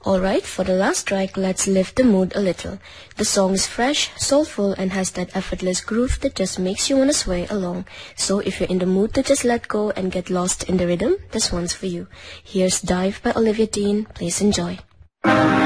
Alright, for the last track, let's lift the mood a little. The song is fresh, soulful, and has that effortless groove that just makes you wanna sway along. So if you're in the mood to just let go and get lost in the rhythm, this one's for you. Here's Dive by Olivia Dean. Please enjoy.